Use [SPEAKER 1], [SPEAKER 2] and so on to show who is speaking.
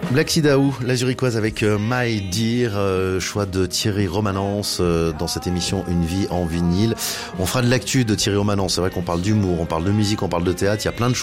[SPEAKER 1] Black Sidaou, la Zurichoise avec My Dear, choix de Thierry Romanence dans cette émission Une vie en vinyle. On fera de l'actu de Thierry Romanence, c'est vrai qu'on parle d'humour, on parle de musique, on parle de théâtre, il y a plein de choses.